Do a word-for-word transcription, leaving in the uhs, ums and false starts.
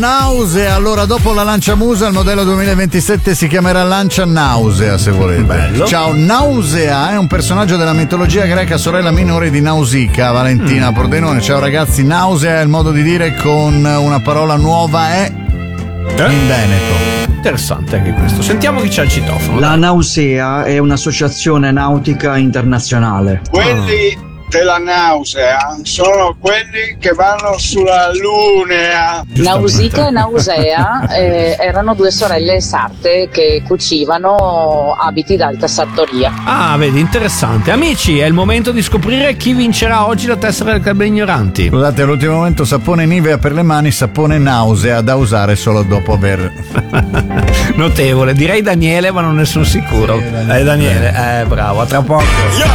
Nausea, allora dopo la Lancia Musa il modello duemilaventisette si chiamerà Lancia Nausea, se volete. Bello. Ciao, Nausea è un personaggio della mitologia greca, sorella minore di Nausicaa, Valentina mm. Pordenone. Ciao ragazzi, Nausea è il modo di dire con una parola nuova è eh? in Veneto. Interessante anche questo. Sentiamo chi c'è al citofono. La Nausea è un'associazione nautica internazionale. Quelli della nausea sono quelli che vanno sulla lunea. Nausicaa e Nausea eh, erano due sorelle sarte che cucivano abiti d'alta sartoria. Ah, vedi, interessante. Amici, è il momento di scoprire chi vincerà oggi la tessera del Club degli Ignoranti. Scusate, all'ultimo momento sapone Nivea per le mani, sapone Nausea da usare solo dopo aver notevole, direi Daniele, ma non ne sono sicuro. Sì, Daniele. Eh, Daniele, eh, bravo, a tra poco.